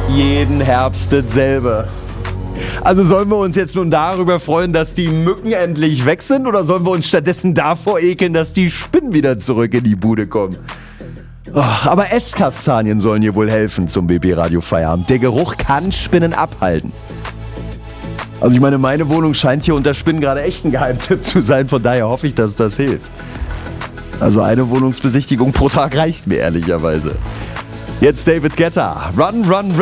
jeden Herbst dasselbe. Also sollen wir uns jetzt nun darüber freuen, dass die Mücken endlich weg sind, oder sollen wir uns stattdessen davor ekeln, dass die Spinnen wieder zurück in die Bude kommen? Oh, aber Esskastanien sollen hier wohl helfen zum BB Radio Feierabend. Der Geruch kann Spinnen abhalten. Also ich meine, meine Wohnung scheint hier unter Spinnen gerade echt ein Geheimtipp zu sein, von daher hoffe ich, dass das hilft. Also eine Wohnungsbesichtigung pro Tag reicht mir ehrlicherweise. Jetzt David Guetta. Run, run, run.